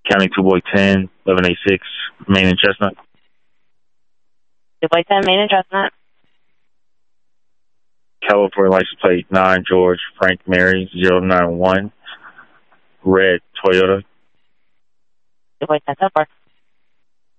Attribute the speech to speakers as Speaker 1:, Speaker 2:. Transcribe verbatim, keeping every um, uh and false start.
Speaker 1: County two Boy ten, eleven eighty-six, Main and Chestnut.
Speaker 2: two Boy ten, Main and Chestnut.
Speaker 1: California license plate nine, George Frank Mary, zero nine one, red Toyota.
Speaker 2: two Boy ten, so far.